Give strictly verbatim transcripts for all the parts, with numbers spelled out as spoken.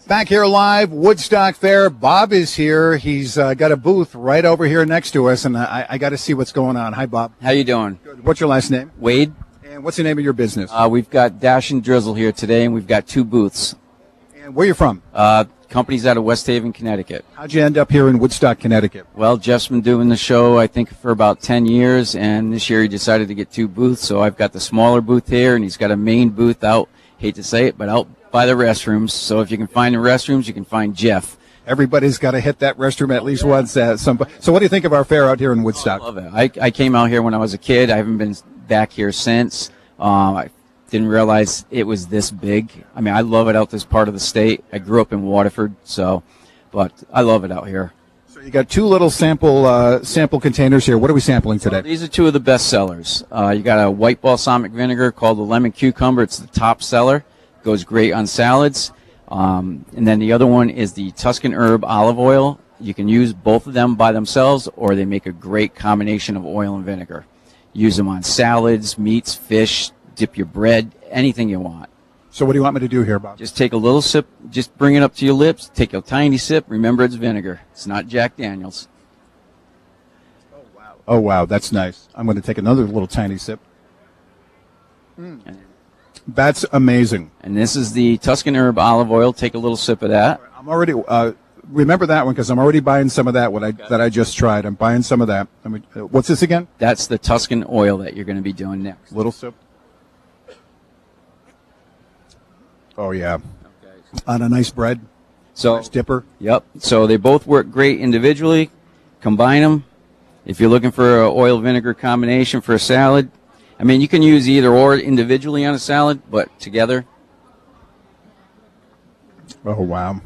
Back here live, Woodstock Fair. Bob is here. He's uh, got a booth right over here next to us, and I, I got to see what's going on. Hi, Bob. How you doing? Good. What's your last name? Wade. And what's the name of your business? Uh, we've got Dash and Drizzle here today, and we've got two booths. And where you from? Uh, company's out of West Haven, Connecticut. How'd you end up here in Woodstock, Connecticut? Well, Jeff's been doing the show, I think, for about ten years, and this year he decided to get two booths, so I've got the smaller booth here, and he's got a main booth out, hate to say it, but out by the restrooms. So if you can find the restrooms, you can find Jeff. Everybody's got to hit that restroom at least once. Uh, some, so what do you think of our fair out here in Woodstock? I love it. I, I came out here when I was a kid. I haven't been back here since. Um, I didn't realize it was this big. I mean, I love it out this part of the state. I grew up in Waterford, so, but I love it out here. So you got two little sample uh, sample containers here. What are we sampling today? Well, these are two of the best sellers. Uh, you got a white balsamic vinegar called the lemon cucumber. It's the top seller. Goes great on salads. Um, and then the other one is the Tuscan herb olive oil. You can use both of them by themselves, or they make a great combination of oil and vinegar. Use them on salads, meats, fish, dip your bread, anything you want. So what do you want me to do here, Bob? Just take a little sip, just bring it up to your lips, take a tiny sip. Remember, it's vinegar. It's not Jack Daniels. Oh, wow. Oh, wow, that's nice. I'm going to take another little tiny sip. Mm. That's amazing. And this is the Tuscan herb olive oil. Take a little sip of that. I'm already, uh, remember that one because I'm already buying some of that what I, that I just tried. I'm buying some of that. I mean, uh, what's this again? That's the Tuscan oil that you're going to be doing next. Little sip. Oh, yeah. Okay. On a nice bread. So, nice dipper. Yep. So they both work great individually. Combine them. If you're looking for an oil vinegar combination for a salad, I mean, you can use either or individually on a salad, but together. Oh, wow.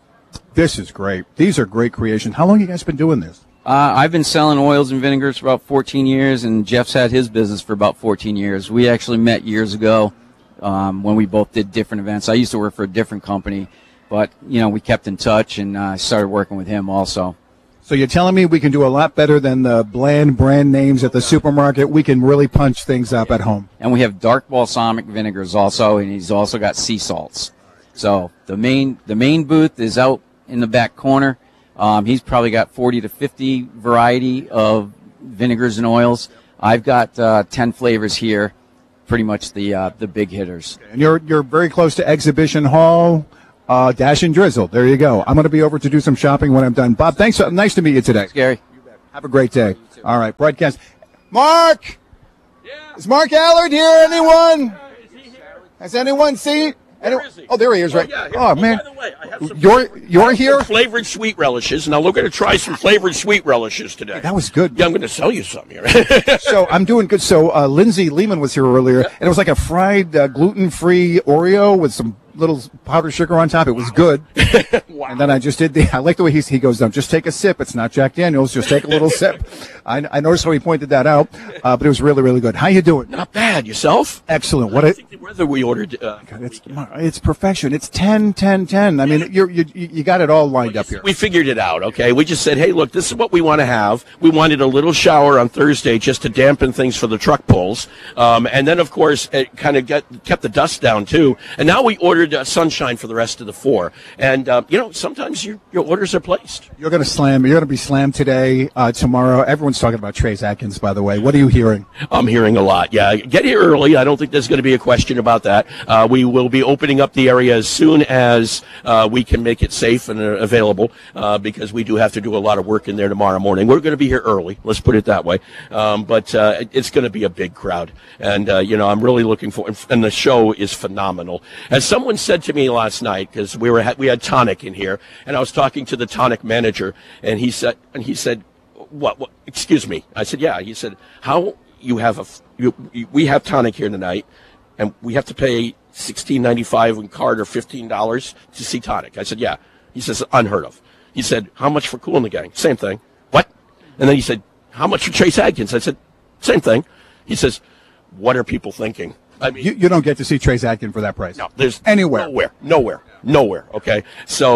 This is great. These are great creations. How long have you guys been doing this? Uh, I've been selling oils and vinegars for about fourteen years, and Jeff's had his business for about fourteen years. We actually met years ago um, when we both did different events. I used to work for a different company, but, you know, we kept in touch, and I uh, started working with him also. So you're telling me we can do a lot better than the bland brand names at the supermarket. We can really punch things up at home. And we have dark balsamic vinegars also, and he's also got sea salts. So the main the main booth is out in the back corner. Um, he's probably got forty to fifty variety of vinegars and oils. I've got uh, ten flavors here, pretty much the uh, the big hitters. And you're you're very close to Exhibition Hall. Uh, Dash and Drizzle. There you go. I'm going to be over to do some shopping when I'm done. Bob, thanks. Nice to meet you today. Thanks, Gary. Have a great day. All right, broadcast. Mark! Yeah. Is Mark Allard here? Anyone? Uh, is he here? Has anyone seen? Where is he? Oh, there he is, right? Oh, yeah, oh man. Oh, by the way, I have some you're you're here? Flavored sweet relishes. Now we're going to try some flavored sweet relishes today. Hey, that was good. Yeah, I'm going to sell you some here. So I'm doing good. So uh, Lindsay Lehman was here earlier, and it was like a fried uh, gluten-free Oreo with some little powdered sugar on top. It was good. Wow. And then I just did the, I like the way he, he goes down, just take a sip. It's not Jack Daniels. Just take a little sip. I, I noticed how he pointed that out, uh, but it was really, really good. How you doing? Not bad. Yourself? Excellent. What I it, think the weather we ordered. Uh, God, it's, it's perfection. It's ten, ten, ten. I mean, you're, you you got it all lined up here. We figured it out, okay? We just said, hey, look, this is what we want to have. We wanted a little shower on Thursday just to dampen things for the truck pulls. Um, and then, of course, it kind of get, kept the dust down, too. And now we ordered uh, sunshine for the rest of the four. And, uh, you know, sometimes your, your orders are placed. You're going to slam. You're going to be slammed today, uh, tomorrow. Everyone's talking about Trace Adkins, by the way. What are you hearing? I'm hearing a lot, yeah. Get here early. I don't think there's going to be a question about that. Uh, we will be opening up the area as soon as uh, we can make it safe and uh, available uh, because we do have to do a lot of work in there tomorrow morning. We're going to be here early. Let's put it that way. Um, but uh, it's going to be a big crowd. And, uh, you know, I'm really looking for it. And the show is phenomenal. As someone said to me last night, because we were we had Tonic in here, and I was talking to the Tonic manager, and he said, and he said, what, what excuse me. I said, yeah. He said, how you have a, you, we have Tonic here tonight, and we have to pay sixteen ninety-five in card or fifteen dollars to see Tonic. I said, yeah. He says, unheard of. He said, how much for Kool and the Gang? Same thing. What? And then he said, how much for Trace Adkins? I said, same thing. He says, what are people thinking? I mean, you, you don't get to see Trace Adkins for that price. No, there's anywhere, nowhere, nowhere, nowhere. Okay, so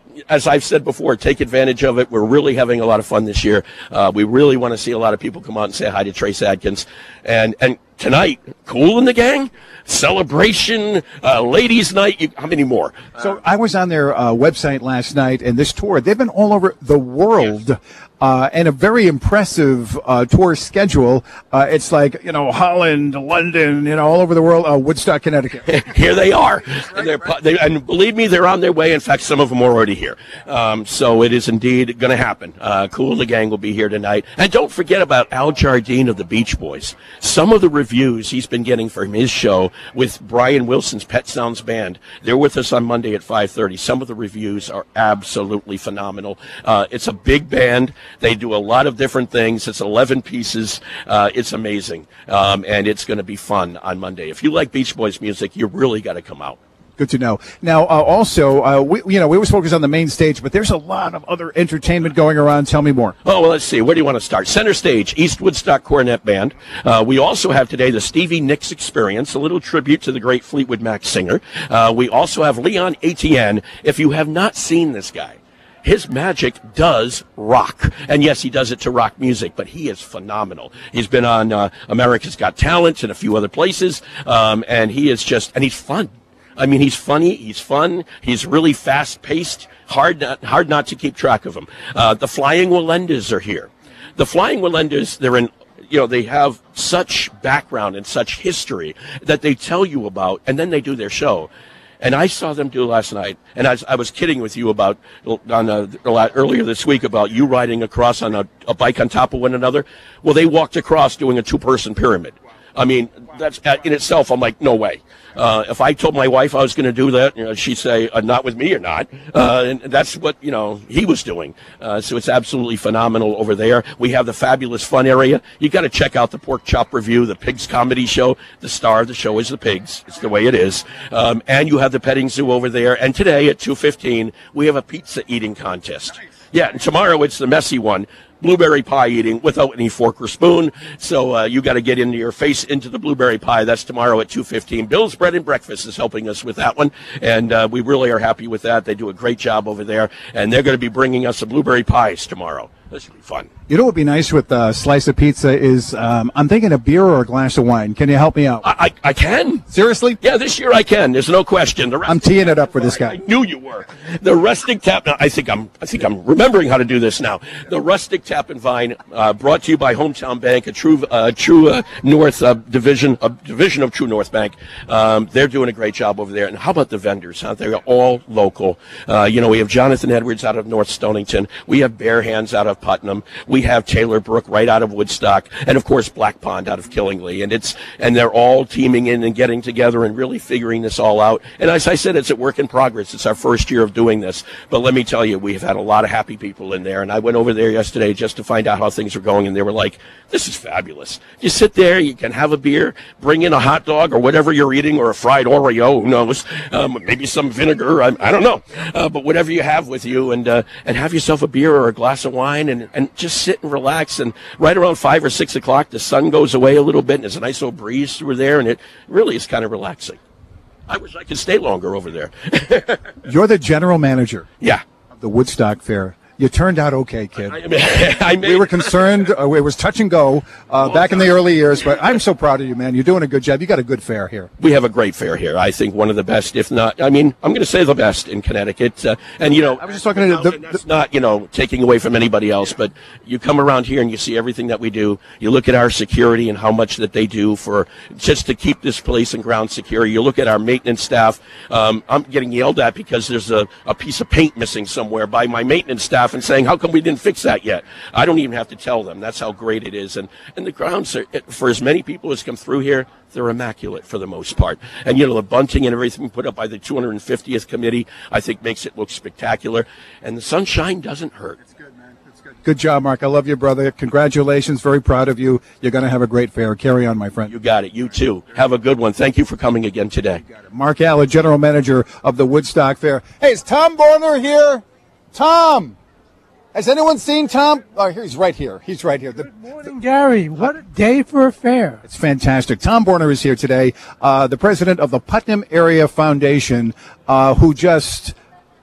as I've said before, take advantage of it. We're really having a lot of fun this year. Uh, we really want to see a lot of people come out and say hi to Trace Adkins. And and tonight, Kool and the Gang, celebration, uh, ladies' night. You, how many more? So I was on their uh, website last night, and this tour, they've been all over the world. Yes. Uh, and a very impressive uh, tour schedule. Uh, it's like, you know, Holland, London, you know, all over the world, uh, Woodstock, Connecticut. Here they are. And, they're, they, and believe me, they're on their way. In fact, some of them are already here. Um, so it is indeed going to happen. Uh, Kool and the Gang will be here tonight. And don't forget about Al Jardine of the Beach Boys. Some of the reviews he's been getting from his show with Brian Wilson's Pet Sounds Band. They're with us on Monday at five thirty. Some of the reviews are absolutely phenomenal. Uh, it's a big band. They do a lot of different things. It's eleven pieces. Uh, it's amazing. Um, and it's going to be fun on Monday. If you like Beach Boys music, you really got to come out. Good to know. Now, uh, also, uh, we, you know, we always focus on the main stage, but there's a lot of other entertainment going around. Tell me more. Oh, well, let's see. Where do you want to start? Center stage, East Woodstock Cornet Band. Uh, we also have today the Stevie Nicks Experience, a little tribute to the great Fleetwood Mac singer. Uh, we also have Leon Etienne. If you have not seen this guy, his magic does rock. And yes, he does it to rock music, but he is phenomenal. He's been on uh, America's Got Talent and a few other places, um, and he is just, and he's fun. I mean, he's funny, he's fun, he's really fast-paced, hard not, hard not to keep track of him. Uh, the Flying Wallendas are here. The Flying Wallendas, they're in, you know, they have such background and such history that they tell you about, and then they do their show. And I saw them do last night, and I, I was kidding with you about on a, a lot earlier this week about you riding across on a, a bike on top of one another. Well, they walked across doing a two-person pyramid. I mean, that's in itself. I'm like, no way. Uh, if I told my wife I was going to do that, you know, she'd say, uh, not with me or not. Uh, and that's what, you know, he was doing. Uh, so it's absolutely phenomenal over there. We have the fabulous fun area. You got to check out the Pork Chop Review, the Pigs Comedy Show. The star of the show is the pigs. It's the way it is. Um, and you have the petting zoo over there. And today at two fifteen, we have a pizza eating contest. Yeah, and tomorrow it's the messy one. Blueberry pie eating without any fork or spoon. So uh, you got to get into your face into the blueberry pie. That's tomorrow at two fifteen. Bill's Bread and Breakfast is helping us with that one, and uh, we really are happy with that. They do a great job over there, and they're going to be bringing us some blueberry pies tomorrow. This should be fun. You know what would be nice with a slice of pizza is um, I'm thinking a beer or a glass of wine. Can you help me out? I, I, I can. Seriously? Yeah, this year I can. There's no question. The I'm teeing it up for this guy. I, I knew you were. The Rustic Tap. Now, I think I'm. I think I'm remembering how to do this now. The Rustic Tap and Vine, uh, brought to you by Hometown Bank, a true, uh, true uh, North uh, division, a division of True North Bank. Um, they're doing a great job over there. And how about the vendors? Huh? They're all local. Uh, you know, we have Jonathan Edwards out of North Stonington. We have Bare Hands out of Putnam. We have Taylor Brook right out of Woodstock, and of course Black Pond out of Killingly, and it's and they're all teaming in and getting together and really figuring this all out. And as I said, it's a work in progress. It's our first year of doing this, but let me tell you, we've had a lot of happy people in there. And I went over there yesterday just to find out how things are going, and they were like, "This is fabulous. You sit there, you can have a beer, bring in a hot dog or whatever you're eating, or a fried Oreo, who knows, um, maybe some vinegar, I, I don't know, uh, but whatever you have with you, and uh, and have yourself a beer or a glass of wine, and and just sit and relax. And right around five or six o'clock, the sun goes away a little bit, and there's a nice little breeze through there, and it really is kind of relaxing. I wish I could stay longer over there." You're the general manager. Yeah. Of the Woodstock Fair. You turned out okay, kid. I, I made, we were concerned. Uh, it was touch and go uh, back in the early years, but I'm so proud of you, man. You're doing a good job. You got a good fair here. We have a great fair here. I think one of the best, if not, I mean, I'm going to say the best in Connecticut. Uh, and, you know, I was just talking to the, the, that's not, you know, taking away from anybody else, but you come around here and you see everything that we do. You look at our security and how much that they do for just to keep this place and ground secure. You look at our maintenance staff. Um, I'm getting yelled at because there's a, a piece of paint missing somewhere by my maintenance staff and saying, how come we didn't fix that yet? I don't even have to tell them. That's how great it is. And and the grounds are, for as many people as come through here, they're immaculate for the most part. And, you know, the bunting and everything put up by the two hundred fiftieth committee, I think makes it look spectacular. And the sunshine doesn't hurt. It's good, man. It's good. Good job, Mark. I love you, brother. Congratulations. Very proud of you. You're going to have a great fair. Carry on, my friend. You got it. You too. Have a good one. Thank you for coming again today. Mark Allen, general manager of the Woodstock Fair. Hey, is Tom Borner here? Tom! Has anyone seen Tom? Oh, he's right here. He's right here. The, Good morning, Gary. What a day for a fair. It's fantastic. Tom Borner is here today, uh, the president of the Putnam Area Foundation, uh, who just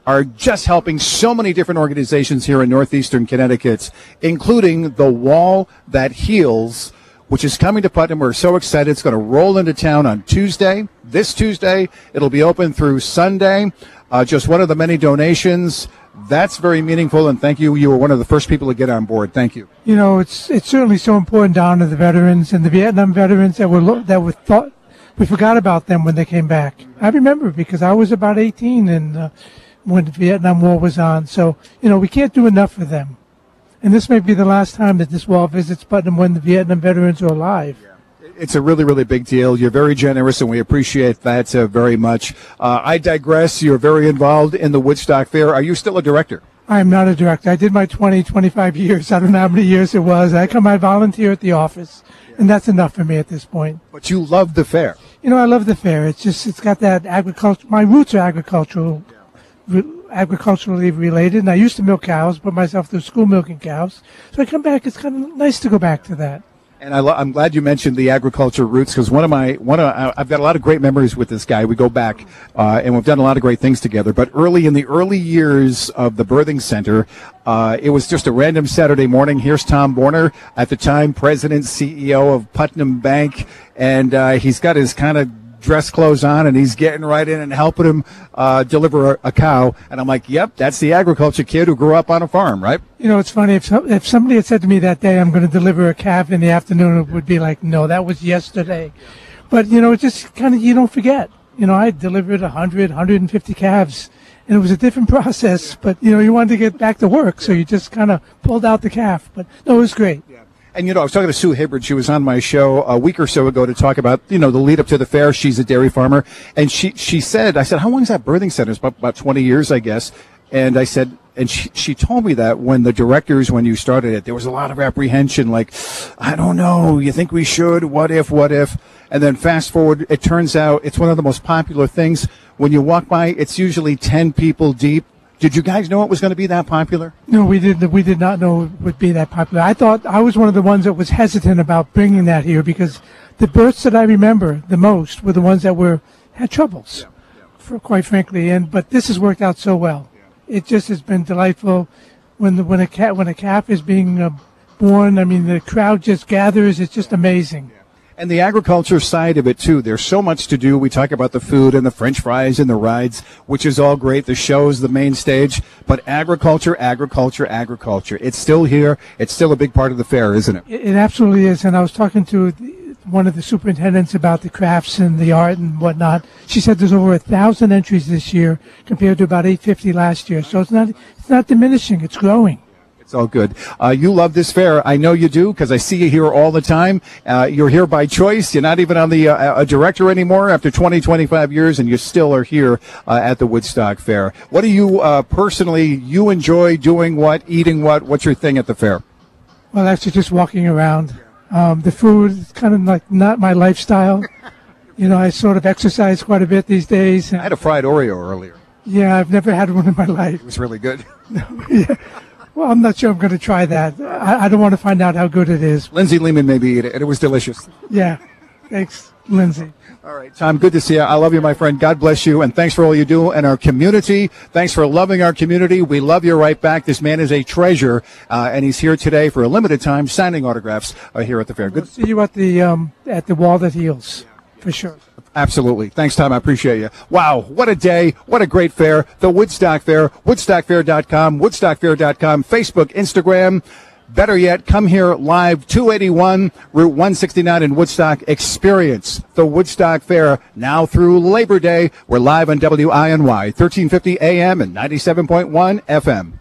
are just helping so many different organizations here in northeastern Connecticut, including the Wall That Heals, which is coming to Putnam. We're so excited. It's going to roll into town on Tuesday, this Tuesday. It'll be open through Sunday. Uh, just one of the many donations. That's very meaningful, and thank you. You were one of the first people to get on board. Thank you. You know, it's it's certainly so important to honor the veterans and the Vietnam veterans that were lo- that were thought we forgot about them when they came back. I remember because I was about eighteen and uh, when the Vietnam War was on. So you know, we can't do enough for them. And this may be the last time that this wall visits Putnam when the Vietnam veterans are alive. It's a really, really big deal. You're very generous, and we appreciate that uh, very much. Uh, I digress. You're very involved in the Woodstock Fair. Are you still a director? I am not a director. I did my twenty, twenty-five years. I don't know how many years it was. I come, I volunteer at the office, and that's enough for me at this point. But you love the fair. You know, I love the fair. It's just, it's got that agriculture. My roots are agricultural, re, agriculturally related, and I used to milk cows, put myself through school milking cows. So I come back. It's kind of nice to go back to that. And I lo- I'm glad you mentioned the agriculture roots, because one of my one of uh, I've got a lot of great memories with this guy. We go back, uh, and we've done a lot of great things together. But early in the early years of the birthing center, uh, it was just a random Saturday morning. Here's Tom Borner, at the time president, C E O of Putnam Bank, and uh, he's got his kind of dress clothes on, and he's getting right in and helping him uh, deliver a, a cow. And I'm like, yep, that's the agriculture kid who grew up on a farm, right? You know, it's funny. If some, if somebody had said to me that day, I'm going to deliver a calf in the afternoon, it would be like, no, that was yesterday. But, you know, it just kind of, you don't forget. You know, I delivered one hundred, one hundred fifty calves, and it was a different process. But, you know, you wanted to get back to work, so you just kind of pulled out the calf. But, no, it was great. Yeah. And, you know, I was talking to Sue Hibbard. She was on my show a week or so ago to talk about, you know, the lead up to the fair. She's a dairy farmer. And she, she said, I said, how long is that birthing center? It's about, about twenty years, I guess. And I said, and she, she told me that when the directors, when you started it, there was a lot of apprehension, like, I don't know, you think we should? What if, what if? And then fast forward, it turns out it's one of the most popular things. When you walk by, it's usually ten people deep. Did you guys know it was going to be that popular? No, we did. We did not know it would be that popular. I thought I was one of the ones that was hesitant about bringing that here because the births that I remember the most were the ones that were had troubles, yeah, yeah. For quite frankly. And but this has worked out so well. Yeah. It just has been delightful. When the when a cat when a calf is being uh, born, I mean the crowd just gathers. It's just amazing. Yeah. And the agriculture side of it, too. There's so much to do. We talk about the food and the French fries and the rides, which is all great. The show's the main stage. But agriculture, agriculture, agriculture. It's still here. It's still a big part of the fair, isn't it? It, it absolutely is. And I was talking to one of the superintendents about the crafts and the art and whatnot. She said there's over a thousand entries this year compared to about eight fifty last year. So it's not it's not diminishing. It's growing. It's all good. Uh, you love this fair. I know you do because I see you here all the time. Uh, you're here by choice. You're not even on the uh, a director anymore after twenty, twenty-five years, and you still are here uh, at the Woodstock Fair. What do you uh, personally, you enjoy doing what, eating what? What's your thing at the fair? Well, actually just walking around. Um, the food is kind of like not my lifestyle. You know, I sort of exercise quite a bit these days. I had a fried Oreo earlier. Yeah, I've never had one in my life. It was really good. Yeah. Well, I'm not sure I'm going to try that. I, I don't want to find out how good it is. Lindsay Lehman maybe eat it, and it was delicious. Yeah. Thanks, Lindsay. All right, Tom, good to see you. I love you, my friend. God bless you, and thanks for all you do in our community. Thanks for loving our community. We love you right back. This man is a treasure, uh, and he's here today for a limited time signing autographs uh, here at the fair. Good. We'll see you at the, um, at the Wall That Heals, for sure. Absolutely. Thanks, Tom. I appreciate you. Wow, what a day. What a great fair. The Woodstock Fair, woodstock fair dot com, woodstock fair dot com, Facebook, Instagram. Better yet, come here live, two eighty-one, Route one sixty-nine in Woodstock. Experience the Woodstock Fair now through Labor Day. We're live on W I N Y, thirteen fifty A M and ninety-seven point one F M.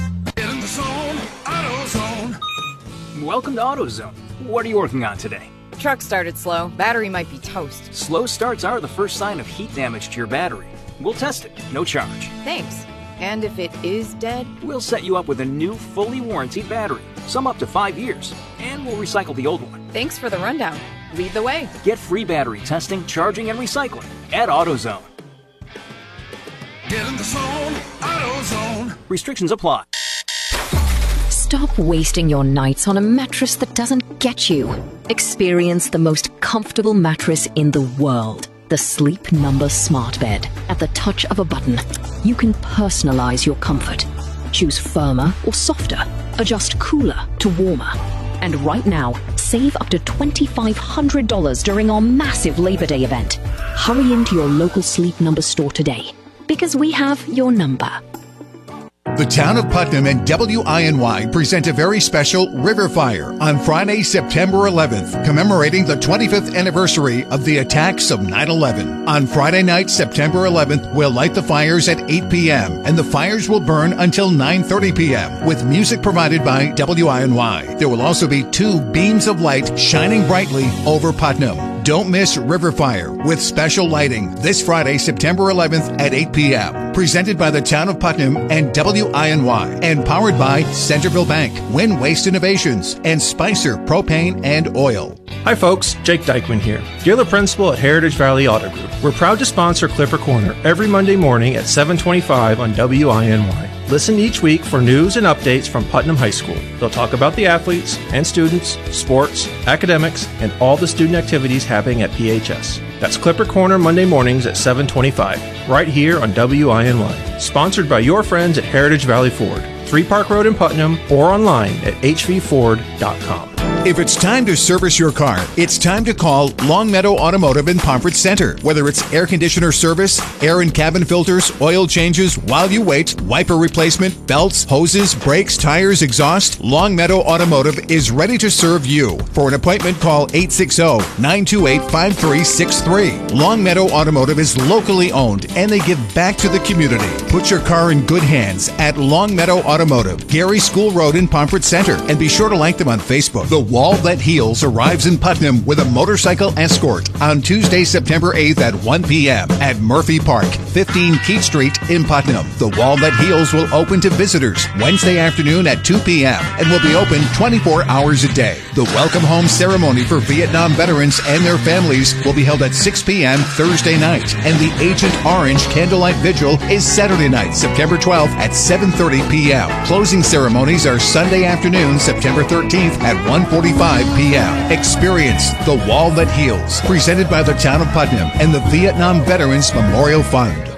In the zone, AutoZone. Welcome to AutoZone. What are you working on today? Truck started slow. Battery might be toast. Slow starts are the first sign of heat damage to your battery. We'll test it, no charge. Thanks. And if it is dead? We'll set you up with a new, fully warranted battery, some up to five years, and we'll recycle the old one. Thanks for the rundown. Lead the way. Get free battery testing, charging, and recycling at AutoZone. Get in the zone, AutoZone. Restrictions apply. Stop wasting your nights on a mattress that doesn't get you. Experience the most comfortable mattress in the world, the Sleep Number Smart Bed, at the touch of a button. You can personalize your comfort. Choose firmer or softer. Adjust cooler to warmer. And right now, save up to twenty-five hundred dollars during our massive Labor Day event. Hurry into your local Sleep Number store today, because we have your number. The town of Putnam and W I N Y present a very special River Fire on Friday, September eleventh, commemorating the twenty-fifth anniversary of the attacks of nine eleven. On Friday night, September eleventh, we'll light the fires at eight p.m. and the fires will burn until nine thirty p.m. with music provided by W I N Y. There will also be two beams of light shining brightly over Putnam. Don't miss River Fire with special lighting this Friday, September eleventh at eight p.m. Presented by the Town of Putnam and W I N Y and powered by Centerville Bank, Win Waste Innovations, and Spicer Propane and Oil. Hi folks, Jake Dykman here, dealer principal at Heritage Valley Auto Group. We're proud to sponsor Clipper Corner every Monday morning at seven twenty-five on W I N Y. Listen each week for news and updates from Putnam High School. They'll talk about the athletes and students, sports, academics, and all the student activities happening at P H S. That's Clipper Corner Monday mornings at seven twenty-five, right here on W I N Y. Sponsored by your friends at Heritage Valley Ford, three Park Road in Putnam, or online at h v ford dot com. If it's time to service your car, it's time to call Longmeadow Automotive in Pomfret Center. Whether it's air conditioner service, air and cabin filters, oil changes while you wait, wiper replacement, belts, hoses, brakes, tires, exhaust, Longmeadow Automotive is ready to serve you. For an appointment, call eight six zero, nine two eight, five three six three. Longmeadow Automotive is locally owned and they give back to the community. Put your car in good hands at Longmeadow Automotive, Gary School Road in Pomfret Center, and be sure to like them on Facebook. The Wall That Heals arrives in Putnam with a motorcycle escort on Tuesday, September eighth at one p.m. at Murphy Park, fifteen Keith Street in Putnam. The Wall That Heals will open to visitors Wednesday afternoon at two p.m. and will be open twenty-four hours a day. The welcome home ceremony for Vietnam veterans and their families will be held at six p.m. Thursday night, and the Agent Orange Candlelight Vigil is Saturday night, September twelfth at seven thirty p.m. Closing ceremonies are Sunday afternoon, September thirteenth at one forty-five p.m. Experience The Wall That Heals, presented by the Town of Putnam and the Vietnam Veterans Memorial Fund.